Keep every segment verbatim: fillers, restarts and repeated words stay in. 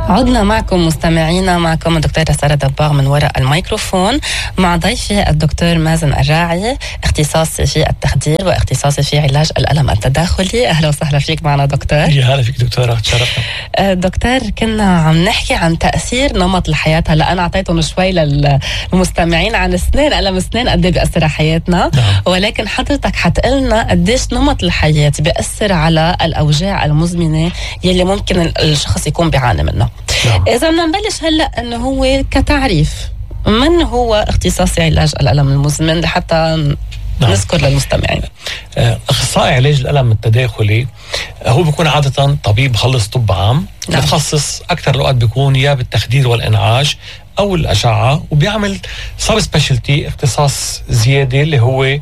عدنا معكم مستمعينا، معكم الدكتورة سارة دباغ من وراء الميكروفون مع ضيفي الدكتور مازن الراعي، اختصاصي في التخدير واختصاصي في علاج الألم التداخلي. أهلا وسهلا فيك معنا دكتور. يا هلا فيك دكتورة، تشرفنا. دكتور، كنا عم نحكي عن تأثير نمط الحياة. هلا أنا أعطيتهم شوي للمستمعين عن السنين، ألم السنين قد ايه بيأثر على حياتنا، نعم. ولكن حضرتك حتقلنا قديش نمط الحياة بيأثر على الأوجاع المزمنة يلي ممكن الشخص يكون بيعاني منها. نعم. إذا بدنا نبلش هلا إنه هو كتعريف، من هو اختصاصي علاج الألم المزمن لحتى نعم. نذكر للمستمعين؟ أخصائي علاج الألم التداخلي هو بيكون عادة طبيب خلص طب عام، نعم. متخصص أكثر الوقت بيكون يا بالتخدير والإنعاش أو الأشعة، وبيعمل سب سبيشالتي اختصاص زيادة اللي هو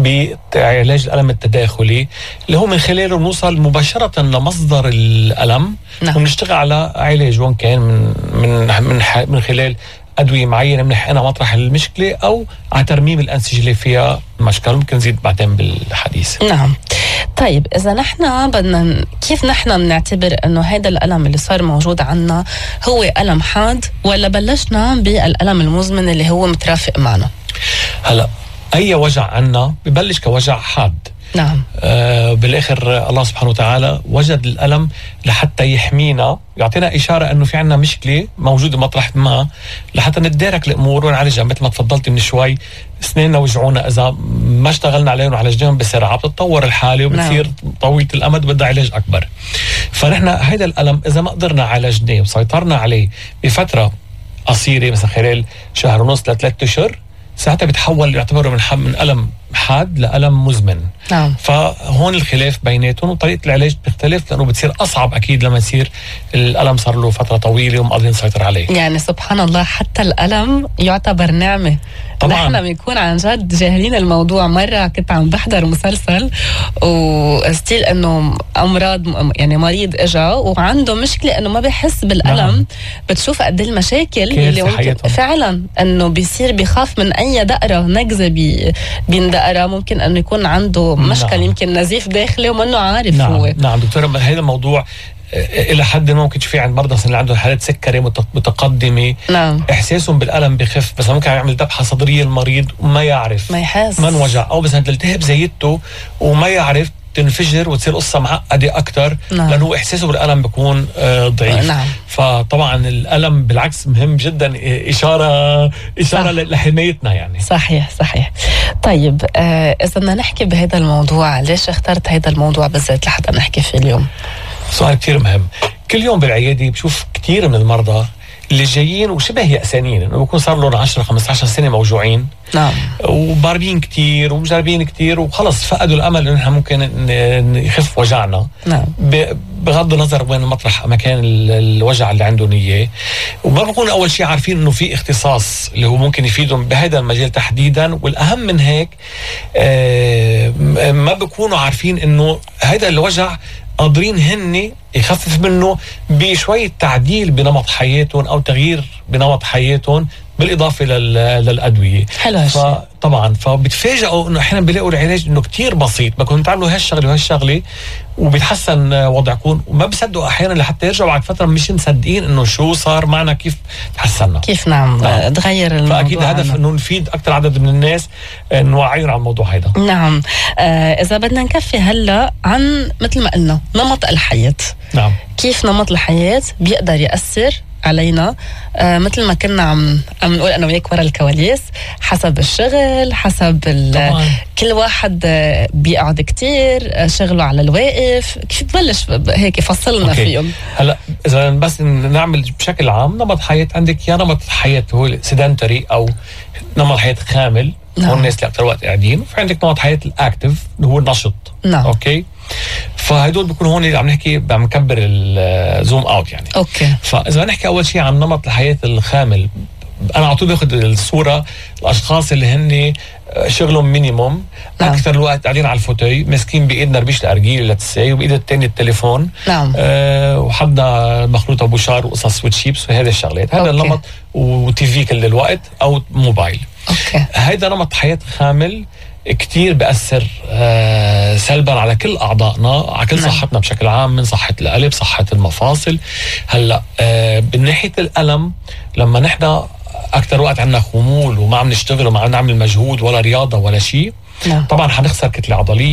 بعلاج الألم التداخلي، اللي هو من خلاله نوصل مباشرة لمصدر الألم، نعم. ونشتغل على علاج، وان كان من من من, من خلال أدوية معينة بنحقنها مطرح المشكلة أو على ترميم الأنسجة اللي فيها مشكلة. ممكن نزيد بعدين بالحديث. نعم. طيب إذا نحن بدنا، كيف نحن بنعتبر إنه هذا الألم اللي صار موجود عنا هو ألم حاد، ولا بلشنا بالألم المزمن اللي هو مترافق معنا؟ هلا أي وجع عنا ببلش كوجع حاد، نعم. آه بالاخر الله سبحانه وتعالى وجد الألم لحتى يحمينا، يعطينا إشارة أنه في عنا مشكلة موجودة مطرح ما، لحتى نتدارك الأمور ونعالجها. مثل ما تفضلت من شوي، سنيننا وجعونا إذا ما اشتغلنا عليهم وعالجناهم بسرعة بتتطور الحالة وبتصير نعم. طويلة الأمد وبدها علاج أكبر. فنحن هيدا الألم إذا ما قدرنا عالجناه وسيطرنا عليه بفترة قصيرة، مثلا خلال شهر ونص لثلاث أشهر، ساعتها بيتحول يعتبر من من ألم حاد لألم مزمن. نعم. فهون الخلاف بيناتهم، وطريقة العلاج بتختلف لأنه بتصير أصعب أكيد لما يصير الألم صار له فترة طويلة وما قادرين نسيطر عليه. يعني سبحان الله، حتى الألم يعتبر نعمة. طبعا نحن بنكون عن جد جاهلين الموضوع. مرة كنت عم بحضر مسلسل وستيل انه امراض، يعني مريض اجا وعنده مشكلة انه ما بيحس بالألم. نعم. بتشوف قد المشاكل اللي ممكن فعلا انه بيصير بيخاف من اي دقرة نقزة بي بيندقرة، ممكن انه يكون عنده مشكلة. نعم. يمكن نزيف داخلي ومنه عارف. نعم. هو نعم دكتورة، هذا الموضوع إلى حد ما ممكن تشوفيه عند مرضى اللي عندهم حالات سكري متقدمة. نعم. إحساسهم بالألم بخف، بس ممكن يعمل ذبحة صدرية المريض وما يعرف، ما يحس، ما انوجع، أو بس تلتهب زيدته وما يعرف، تنفجر وتصير قصة معقدة أكتر. نعم. لأنه إحساسه بالألم بيكون آه ضعيف. نعم. فطبعا الألم بالعكس مهم جدا، إشارة إشارة لحمايتنا يعني. صحيح صحيح. طيب آه إذا بدنا نحكي بهذا الموضوع، ليش اخترت هذا الموضوع بالذات لحتى نحكي فيه اليوم؟ سؤال كتير مهم. كل يوم بالعيادة بشوف كتير من المرضى اللي جايين وشبه يأسانين، انه بيكون صار لهم عشرة خمسة عشر سنة موجوعين. نعم. وباربين كتير ومجربين كتير وخلص فقدوا الأمل إنها ممكن يخف وجعنا. نعم. بغض النظر وين مطرح مكان الوجع اللي عندهم إياه، وما بيكون أول شيء عارفين إنه في اختصاص اللي هو ممكن يفيدهم بهذا المجال تحديدا. والأهم من هيك آه ما بيكونوا عارفين إنه هذا الوجع قادرين هن يخفف منه بشوية تعديل بنمط حياتهم أو تغيير بنمط حياتهم بالإضافة للأدوية. حلو. فطبعا فبتفاجئوا إنه أحيانا بيلاقوا العلاج إنه كتير بسيط، بكون تعملوا هالشغلة وهالشغلة وبيتحسن وضعكم، وما بيصدقوا أحيانا لحتى يرجعوا بعد فترة مش مصدقين إنه شو صار معنا، كيف تحسننا، كيف نعم, نعم. تغير الموضوع. فأكيد الهدف إنه نفيد أكتر عدد من الناس، نوعيهم على الموضوع هذا. نعم. آه إذا بدنا نكفي هلا عن مثل ما قلنا نمط الحياة. نعم. كيف نمط الحياة بيقدر يأثر علينا، آه مثل ما كنا عم عم نقول انا وياك ورا الكواليس، حسب الشغل، حسب كل واحد آه بيقعد كتير آه شغله على الواقف. كيف تبلش هيك فصلنا فيهم؟ هلا اذا بس نعمل بشكل عام نمط حياة، عندك يا نمط حياة هو سيدنتري او نمط حياة خامل. نعم. هو الناس اللي اكثر وقت قاعدين، وفي عندك نمط حياة الاكتف اللي هو النشط. نعم. اوكي. فهدول بيكونوا هون اللي عم نحكي، عم نكبر الزوم اوت يعني. اوكي. فاذا نحكي اول شيء عن نمط الحياه الخامل، انا على طول باخذ الصوره الاشخاص اللي هن شغلهم مينيموم. نعم. اكثر الوقت قاعدين على الفوتوي ماسكين بايدنا ربيش الارجيل لتساي، وبايد الثانيه التليفون. نعم. آه وحدنا مخلوط ابو شار وقصص وتشيبس وهذه الشغلات. هذا النمط، وتي في كل الوقت او موبايل. اوكي. هذا نمط حياه خامل كتير بأثر آه سلبا على كل أعضائنا، على كل صحتنا بشكل عام، من صحة القلب، صحة المفاصل. هلأ آه من ناحية الألم، لما نحن أكتر وقت عندنا خمول وما عم نشتغل وما عم نعمل مجهود ولا رياضة ولا شيء، طبعا حنخسر كتلة عضلية.